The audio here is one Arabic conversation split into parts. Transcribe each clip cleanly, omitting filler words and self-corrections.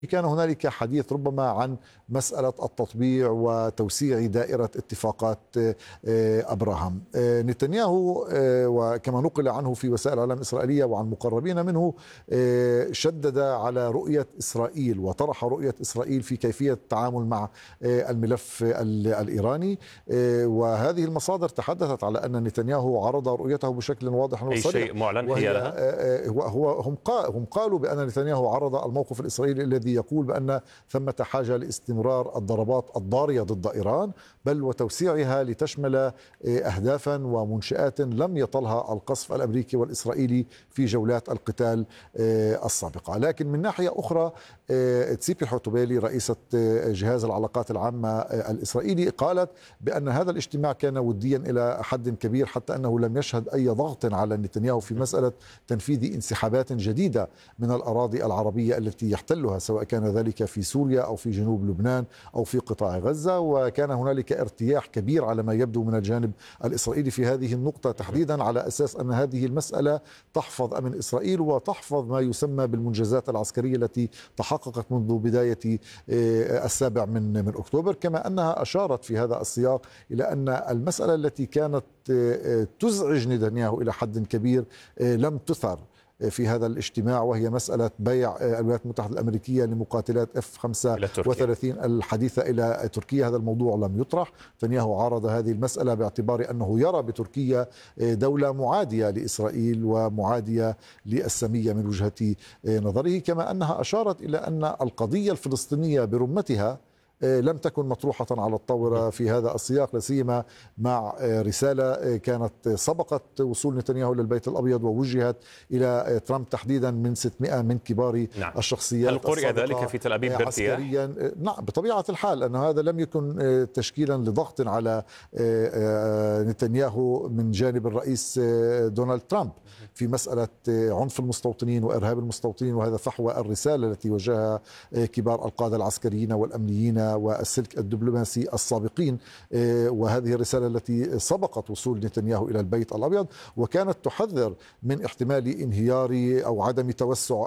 كان هنالك حديث ربما عن مسألة التطبيع وتوسيع دائرة اتفاقات أبراهام. نتنياهو وكما نقل عنه في وسائل الإعلام الإسرائيلية وعن مقربين منه شدد على رؤية إسرائيل وطرح رؤية إسرائيل في كيفية التعامل مع الملف الإيراني، وهذه المصادر تحدثت على أن نتنياهو عرض رؤيته بشكل واضح أي وصريح. شيء معلن حيالها؟ هم قالوا بأن نتنياهو عرض الموقف الإسرائيلي الذي يقول بأن ثمة حاجة لاستمرار الضربات الضارية ضد إيران، بل وتوسيعها لتشمل أهدافا ومنشآت لم يطلها القصف الأمريكي والإسرائيلي في جولات القتال السابقة. لكن من ناحية أخرى تسيبي حوتوبيلي رئيسة جهاز العلاقات العامة الإسرائيلي قالت بأن هذا الاجتماع كان وديا إلى حد كبير، حتى أنه لم يشهد أي ضغط على نتنياهو في مسألة تنفيذ انسحابات جديدة من الأراضي العربية التي يحتلها، سواء كان ذلك في سوريا أو في جنوب لبنان أو في قطاع غزة. وكان هنالك ارتياح كبير على ما يبدو من الجانب الإسرائيلي في هذه النقطة تحديدا، على أساس أن هذه المسألة تحفظ أمن إسرائيل وتحفظ ما يسمى بالمنجزات العسكرية التي تحققت منذ بداية 7 من أكتوبر. كما أنها أشارت في هذا السياق إلى أن المسألة التي كانت تزعج نتنياهو إلى حد كبير لم تثر في هذا الاجتماع، وهي مسألة بيع الولايات المتحدة الأمريكية لمقاتلات F-35 الحديثة إلى تركيا. هذا الموضوع لم يطرح. نتنياهو عارض هذه المسألة باعتبار أنه يرى بتركيا دولة معادية لإسرائيل ومعادية للسامية من وجهة نظره. كما أنها أشارت إلى أن القضية الفلسطينية برمتها لم تكن مطروحة على الطاولة في هذا السياق، لا سيما مع رسالة كانت سبقت وصول نتنياهو للبيت الأبيض ووجهت إلى ترامب تحديدا من 600 من كبار الشخصيات. هل قرئ ذلك في تل أبيب عسكريا؟ نعم بطبيعة الحال، أن هذا لم يكن تشكيلا لضغط على نتنياهو من جانب الرئيس دونالد ترامب في مسألة عنف المستوطنين وإرهاب المستوطنين، وهذا فحوى الرسالة التي وجهها كبار القادة العسكريين والأمنيين والسلك الدبلوماسي السابقين، وهذه الرسالة التي سبقت وصول نتنياهو إلى البيت الأبيض، وكانت تحذر من احتمال انهيار أو عدم توسع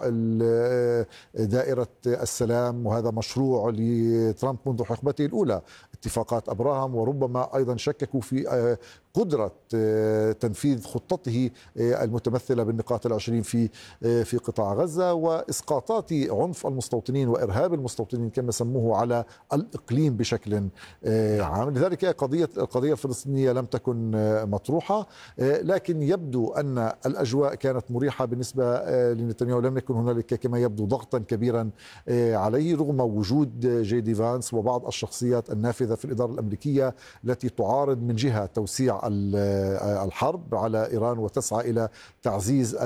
دائرة السلام، وهذا مشروع لترامب منذ حقبته الأولى اتفاقات أبراهام. وربما أيضا شككوا في قدرة تنفيذ خطته المتمثلة بالنقاط 20 في قطاع غزة وإسقاطات عنف المستوطنين وإرهاب المستوطنين كما سموه على الإقليم بشكل عام. لذلك القضية الفلسطينية لم تكن مطروحة، لكن يبدو أن الأجواء كانت مريحة بالنسبة لنتنياهو. لم يكن هنالك كما يبدو ضغطا كبيرا عليه، رغم وجود جي دي فانس وبعض الشخصيات النافذة في الإدارة الأمريكية التي تعارض من جهة توسيع الحرب على إيران وتسعى إلى تعزيز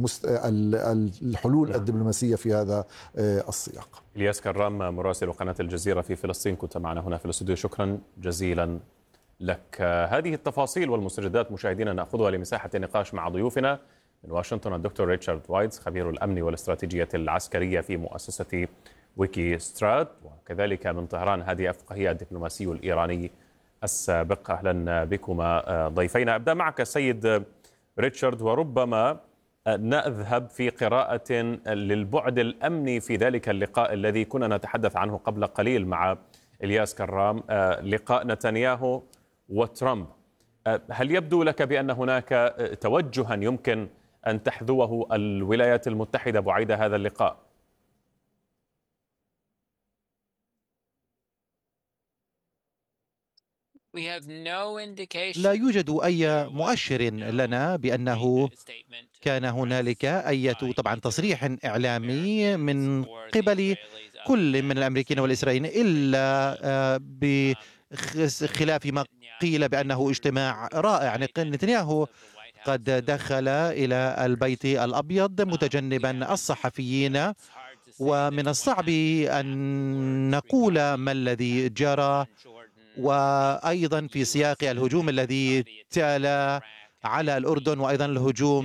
الحلول الدبلوماسية في هذا السياق. إلياس كرام مراسل قناة الجزيرة في فلسطين، كنت معنا هنا في الاستوديو، شكرا جزيلا لك. هذه التفاصيل والمستجدات مشاهدينا نأخذها لمساحة النقاش مع ضيوفنا من واشنطن الدكتور ريتشارد وايتز خبير الأمن والاستراتيجية العسكرية في مؤسسة ويكي سترات، وكذلك من طهران هادي أفقهي الدبلوماسي الإيراني السابق. أهلا بكما ضيفينا. أبدأ معك سيد ريتشارد، وربما نذهب في قراءة للبعد الأمني في ذلك اللقاء الذي كنا نتحدث عنه قبل قليل مع إلياس كرام، لقاء نتنياهو وترامب. هل يبدو لك بأن هناك توجها يمكن أن تحذوه الولايات المتحدة بعيد هذا اللقاء؟ لا يوجد أي مؤشر لنا بأنه كان هنالك أي طبعا تصريح إعلامي من قبل كل من الأمريكيين والإسرائيليين إلا بخلاف ما قيل بأنه اجتماع رائع. نتنياهو قد دخل إلى البيت الأبيض متجنبا الصحفيين، ومن الصعب أن نقول ما الذي جرى، وأيضا في سياق الهجوم الذي تلا على الأردن، وأيضا الهجوم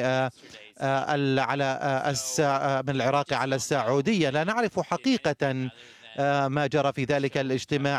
من العراق على السعودية. لا نعرف حقيقة ما جرى في ذلك الاجتماع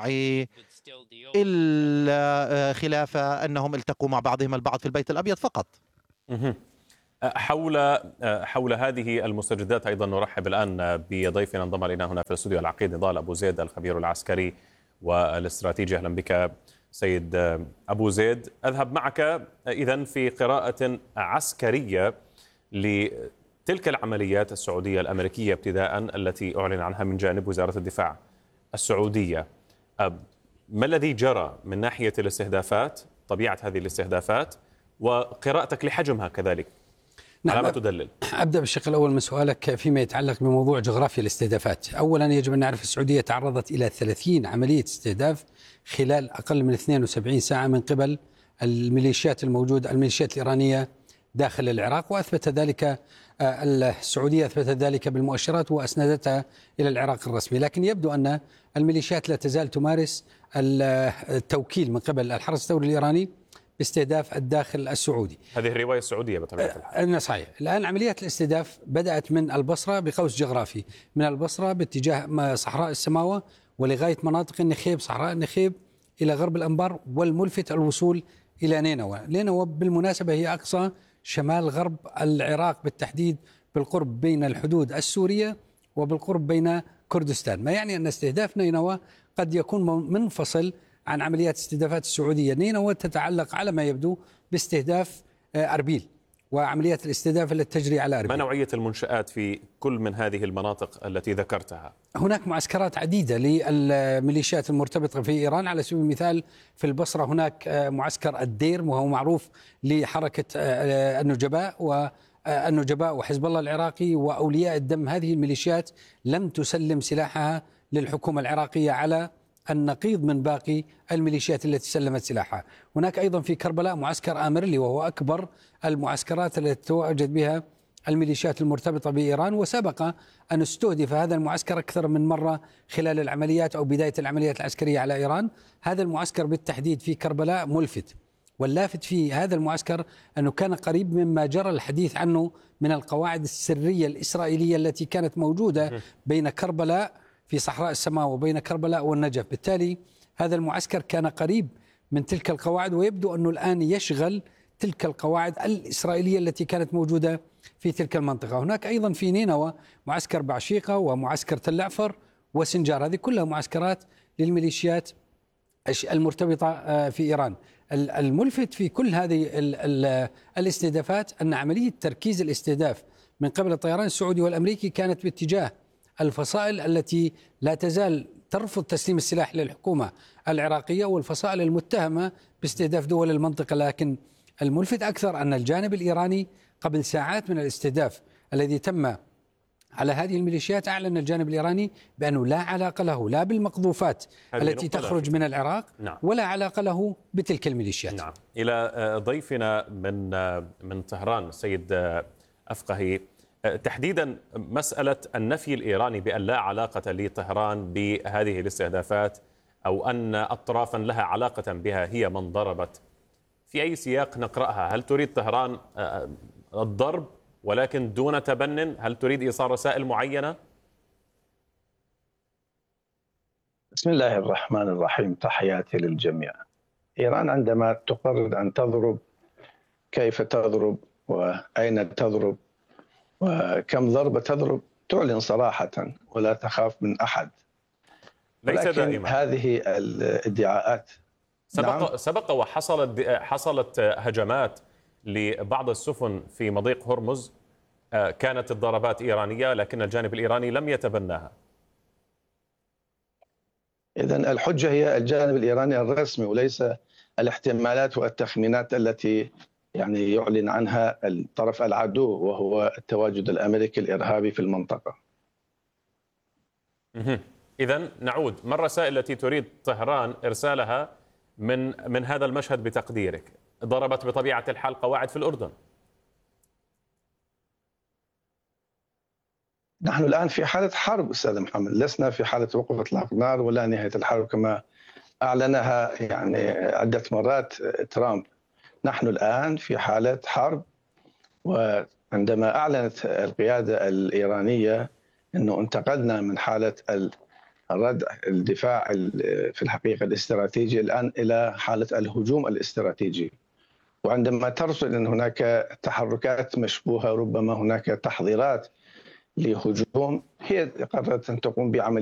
إلا خلاف أنهم التقوا مع بعضهم البعض في البيت الأبيض فقط. حول هذه المستجدات أيضا نرحب الآن بضيفنا انضم إلينا هنا في الاستوديو العقيد نضال أبو زيد الخبير العسكري والاستراتيجي. أهلا بك سيد أبو زيد. أذهب معك إذن في قراءة عسكرية لتلك العمليات السعودية الأمريكية ابتداء التي أعلن عنها من جانب وزارة الدفاع السعودية. ما الذي جرى من ناحية الاستهدافات، طبيعة هذه الاستهدافات وقراءتك لحجمها كذلك؟ على ما تدلل. أبدأ بالشق الأول من سؤالك فيما يتعلق بموضوع جغرافيا الاستهدافات. أولا يجب أن نعرف السعودية تعرضت إلى 30 عملية استهداف خلال أقل من 72 ساعة من قبل الميليشيات الإيرانية داخل العراق، وأثبت ذلك السعودية أثبتت ذلك بالمؤشرات وأسندتها إلى العراق الرسمي. لكن يبدو أن الميليشيات لا تزال تمارس التوكيل من قبل الحرس الثوري الإيراني باستهداف الداخل السعودي. هذه الرواية السعودية بطبيعة الحال. صحيح. الآن عمليات الاستهداف بدأت من البصرة بقوس جغرافي، من البصرة باتجاه صحراء السماوة ولغاية مناطق النخيب، صحراء النخيب إلى غرب الأنبار، والملفت الوصول إلى نينوى. نينوى بالمناسبة هي أقصى شمال غرب العراق، بالتحديد بالقرب بين الحدود السورية وبالقرب بين كردستان، ما يعني أن استهداف نينوى قد يكون منفصل عن عمليات استهدافات السعودية. نينوى تتعلق على ما يبدو باستهداف أربيل وعمليات الاستهداف التي تجري على أربيل. ما نوعية المنشآت في كل من هذه المناطق التي ذكرتها؟ هناك معسكرات عديدة للميليشيات المرتبطة في إيران. على سبيل المثال في البصرة هناك معسكر الدير، وهو معروف لحركة النجباء وحزب الله العراقي وأولياء الدم. هذه الميليشيات لم تسلم سلاحها للحكومة العراقية على النقيض من باقي الميليشيات التي سلمت سلاحها. هناك أيضا في كربلاء معسكر آمرلي، وهو أكبر المعسكرات التي تتواجد بها الميليشيات المرتبطة بإيران، وسبق أن استهدف هذا المعسكر أكثر من مرة خلال العمليات أو بداية العمليات العسكرية على إيران. هذا المعسكر بالتحديد في كربلاء ملفت، واللافت في هذا المعسكر أنه كان قريب مما جرى الحديث عنه من القواعد السرية الإسرائيلية التي كانت موجودة بين كربلاء في صحراء السماء وبين كربلاء والنجف. بالتالي هذا المعسكر كان قريب من تلك القواعد، ويبدو أنه الآن يشغل تلك القواعد الإسرائيلية التي كانت موجودة في تلك المنطقة. هناك أيضا في نينوى معسكر بعشيقة ومعسكر تلعفر وسنجار، هذه كلها معسكرات للميليشيات المرتبطة في إيران. الملفت في كل هذه الاستهدافات أن عملية تركيز الاستهداف من قبل الطيران السعودي والأمريكي كانت باتجاه الفصائل التي لا تزال ترفض تسليم السلاح للحكومة العراقية والفصائل المتهمة باستهداف دول المنطقة. لكن الملفت أكثر أن الجانب الإيراني قبل ساعات من الاستهداف الذي تم على هذه الميليشيات أعلن الجانب الإيراني بأنه لا علاقة له لا بالمقذوفات التي تخرج من العراق ولا علاقة له بتلك الميليشيات. نعم. إلى ضيفنا من طهران السيد أفقهي، تحديدا مسألة النفي الإيراني بأن لا علاقة لطهران بهذه الاستهدافات أو أن أطرافا لها علاقة بها هي من ضربت، في أي سياق نقرأها؟ هل تريد طهران الضرب ولكن دون تبن؟ هل تريد إيصال رسائل معينة؟ بسم الله الرحمن الرحيم، تحياتي للجميع. إيران عندما تقرر أن تضرب، كيف تضرب وأين تضرب وكم ضربة تضرب، تعلن صراحة ولا تخاف من أحد. ليس دائما هذه الادعاءات سبق وحصلت هجمات لبعض السفن في مضيق هرمز، كانت الضربات إيرانية لكن الجانب الإيراني لم يتبناها. إذن الحجة هي الجانب الإيراني الرسمي وليس الاحتمالات والتخمينات التي يعني يعلن عنها الطرف العدو وهو التواجد الأمريكي الإرهابي في المنطقة. إذن نعود، ما الرسائل التي تريد طهران إرسالها من هذا المشهد بتقديرك؟ ضربت بطبيعة الحال قواعد في الأردن. نحن الآن في حالة حرب أستاذ محمد، لسنا في حالة وقف إطلاق نار ولا نهاية الحرب كما أعلنها يعني عدة مرات ترامب. نحن الآن في حالة حرب، وعندما أعلنت القيادة الإيرانية أنه انتقلنا من حالة الدفاع في الحقيقة الاستراتيجي الآن إلى حالة الهجوم الاستراتيجي، وعندما ترصد أن هناك تحركات مشبوهة، ربما هناك تحضيرات لهجوم، هي قررت أن تقوم بعملية